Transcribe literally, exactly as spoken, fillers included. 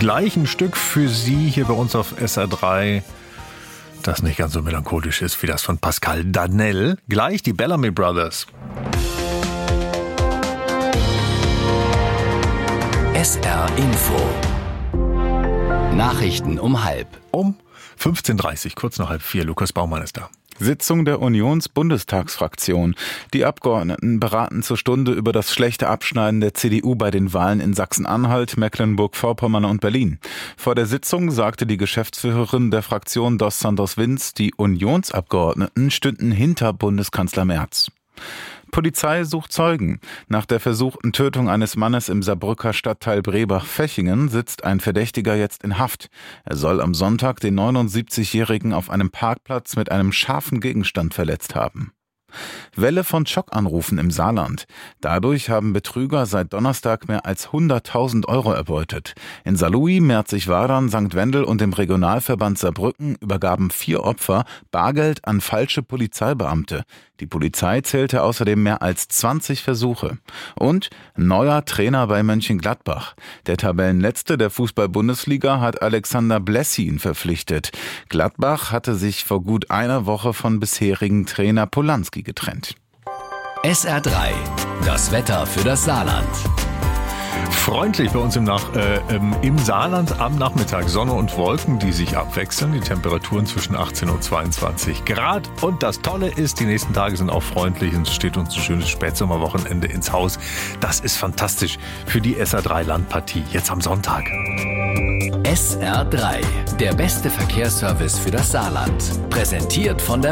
Gleich ein Stück für Sie hier bei uns auf S R drei, das nicht ganz so melancholisch ist wie das von Pascal Danel. Gleich die Bellamy Brothers. S R Info. Nachrichten um halb. Um fünfzehn Uhr dreißig, kurz nach halb vier. Lukas Baumann ist da. Sitzung der Unions-Bundestagsfraktion. Die Abgeordneten beraten zur Stunde über das schlechte Abschneiden der C D U bei den Wahlen in Sachsen-Anhalt, Mecklenburg-Vorpommern und Berlin. Vor der Sitzung sagte die Geschäftsführerin der Fraktion Dos Santos Vinz, die Unionsabgeordneten stünden hinter Bundeskanzler Merz. Polizei sucht Zeugen. Nach der versuchten Tötung eines Mannes im Saarbrücker Stadtteil Brebach-Fechingen sitzt ein Verdächtiger jetzt in Haft. Er soll am Sonntag den neunundsiebzigjährigen auf einem Parkplatz mit einem scharfen Gegenstand verletzt haben. Welle von Schockanrufen im Saarland. Dadurch haben Betrüger seit Donnerstag mehr als hunderttausend Euro erbeutet. In Saarlouis, Merzig-Wadern, Sankt Wendel und dem Regionalverband Saarbrücken übergaben vier Opfer Bargeld an falsche Polizeibeamte. Die Polizei zählte außerdem mehr als zwanzig Versuche. Und neuer Trainer bei Mönchengladbach. Der Tabellenletzte der Fußball-Bundesliga hat Alexander Blessin verpflichtet. Gladbach hatte sich vor gut einer Woche von bisherigen Trainer Polanski getrennt. S R drei. Das Wetter für das Saarland. Freundlich bei uns im, Nach äh, im, im Saarland am Nachmittag. Sonne und Wolken, die sich abwechseln. Die Temperaturen zwischen achtzehn und zweiundzwanzig Grad. Und das Tolle ist, die nächsten Tage sind auch freundlich. Und es steht uns ein schönes Spätsommerwochenende ins Haus. Das ist fantastisch für die S R drei Landpartie. Jetzt am Sonntag. S R drei. Der beste Verkehrsservice für das Saarland. Präsentiert von der